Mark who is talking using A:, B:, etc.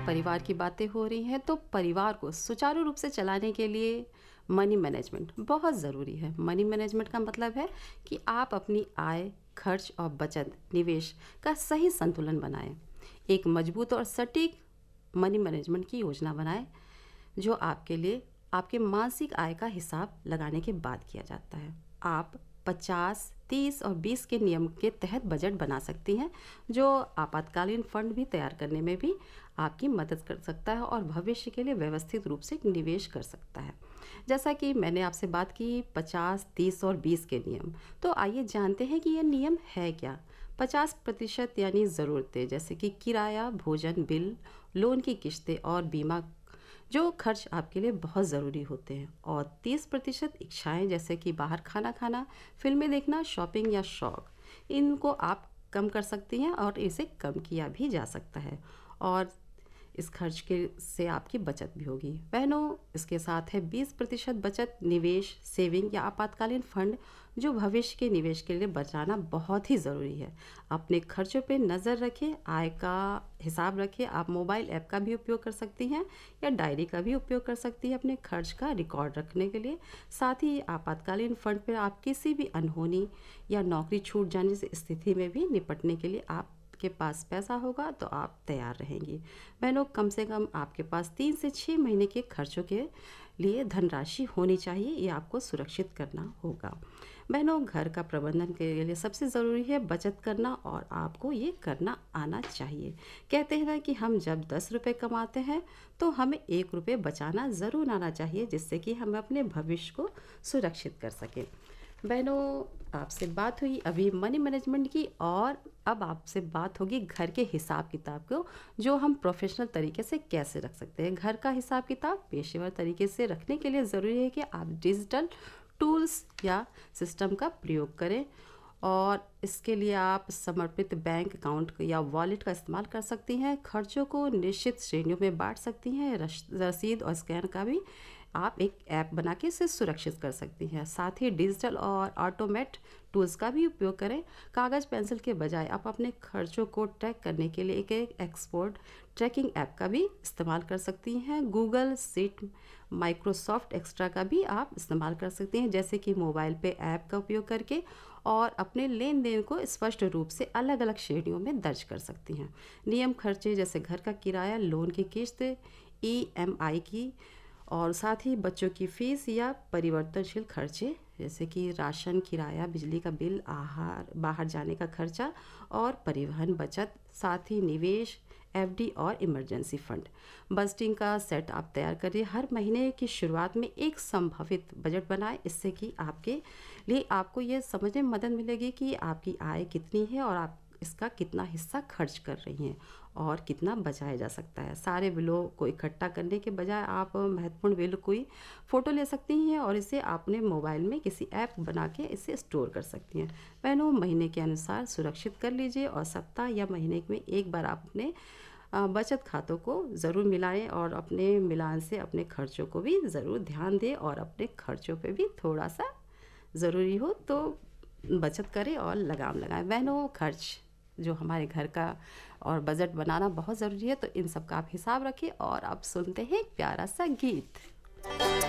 A: परिवार की बातें हो रही हैं तो परिवार को सुचारू रूप से चलाने के लिए मनी मैनेजमेंट बहुत ज़रूरी है। मनी मैनेजमेंट का मतलब है कि आप अपनी आय, खर्च और बचत, निवेश का सही संतुलन बनाएं। एक मजबूत और सटीक मनी मैनेजमेंट की योजना बनाएं जो आपके लिए आपके मासिक आय का हिसाब लगाने के बाद किया जाता है। आप 50, 30 और 20 के नियम के तहत बजट बना सकती हैं जो आपातकालीन फंड भी तैयार करने में भी आपकी मदद कर सकता है और भविष्य के लिए व्यवस्थित रूप से निवेश कर सकता है। जैसा कि मैंने आपसे बात की 50, 30 और 20 के नियम, तो आइए जानते हैं कि ये नियम है क्या। 50% यानी ज़रूरतें जैसे कि किराया, भोजन, बिल, लोन की किस्तें और बीमा जो खर्च आपके लिए बहुत ज़रूरी होते हैं। और 30% इच्छाएं जैसे कि बाहर खाना खाना, फिल्में देखना, शॉपिंग या शौक, इनको आप कम कर सकती हैं और इसे कम किया भी जा सकता है। और इस खर्च के से आपकी बचत भी होगी। बहनों, इसके साथ है 20% बचत, निवेश, सेविंग या आपातकालीन फंड जो भविष्य के निवेश के लिए बचाना बहुत ही ज़रूरी है। अपने खर्चों पे नज़र रखें, आय का हिसाब रखें। आप मोबाइल ऐप का भी उपयोग कर सकती हैं या डायरी का भी उपयोग कर सकती हैं अपने खर्च का रिकॉर्ड रखने के लिए। साथ ही आपातकालीन फंड पर आप किसी भी अनहोनी या नौकरी छूट जाने से स्थिति में भी निपटने के लिए आप के पास पैसा होगा तो आप तैयार रहेंगी। बहनों, कम से कम आपके पास 3 से 6 महीने के खर्चों के लिए धनराशि होनी चाहिए। ये आपको सुरक्षित करना होगा। बहनों, घर का प्रबंधन के लिए सबसे ज़रूरी है बचत करना और आपको ये करना आना चाहिए। कहते हैं ना कि हम जब 10 रुपये कमाते हैं तो हमें 1 रुपये बचाना ज़रूर आना चाहिए जिससे कि हम अपने भविष्य को सुरक्षित कर सकें। बहनों, आपसे बात हुई अभी मनी मैनेजमेंट की और अब आपसे बात होगी घर के हिसाब किताब को जो हम प्रोफेशनल तरीके से कैसे रख सकते हैं। घर का हिसाब किताब पेशेवर तरीके से रखने के लिए ज़रूरी है कि आप डिजिटल टूल्स या सिस्टम का प्रयोग करें और इसके लिए आप समर्पित बैंक अकाउंट या वॉलेट का इस्तेमाल कर सकती हैं। खर्चों को निश्चित श्रेणियों में बांट सकती हैं। रसीद और स्कैन का भी आप एक ऐप बना के इसे सुरक्षित कर सकती हैं। साथ ही डिजिटल और ऑटोमेट टूल्स का भी उपयोग करें। कागज़ पेंसिल के बजाय आप अपने खर्चों को ट्रैक करने के लिए एक एक्सपोर्ट ट्रैकिंग ऐप का भी इस्तेमाल कर सकती हैं। गूगल शीट, माइक्रोसॉफ्ट एक्स्ट्रा का भी आप इस्तेमाल कर सकती हैं जैसे कि मोबाइल पे ऐप का उपयोग करके और अपने लेन देन को स्पष्ट रूप से अलग अलग श्रेणियों में दर्ज कर सकती हैं। नियम खर्चे जैसे घर का किराया, लोन की किस्त, EMI की और साथ ही बच्चों की फीस या परिवर्तनशील खर्चे जैसे कि राशन, किराया, बिजली का बिल, आहार, बाहर जाने का खर्चा और परिवहन बचत। साथ ही निवेश, FD और इमरजेंसी फंड। बजटिंग का सेट आप तैयार करिए। हर महीने की शुरुआत में एक संभावित बजट बनाएं। इससे कि आपके लिए आपको ये समझने में मदद मिलेगी कि आपकी आय कितनी है और आप इसका कितना हिस्सा खर्च कर रही हैं और कितना बचाया जा सकता है। सारे बिलों को इकट्ठा करने के बजाय आप महत्वपूर्ण बिल कोई फ़ोटो ले सकती हैं और इसे अपने मोबाइल में किसी ऐप बना के इसे स्टोर कर सकती हैं। बहनों, महीने के अनुसार सुरक्षित कर लीजिए और सप्ताह या महीने में एक बार आप अपने बचत खातों को ज़रूर मिलाएं और अपने मिलान से अपने खर्चों को भी ज़रूर ध्यान दें और अपने खर्चों पे भी थोड़ा सा ज़रूरी हो तो बचत करें और लगाम लगाएं। बहनों, खर्च जो हमारे घर का और बजट बनाना बहुत ज़रूरी है तो इन सब का आप हिसाब रखिए। और अब सुनते हैं एक प्यारा सा गीत।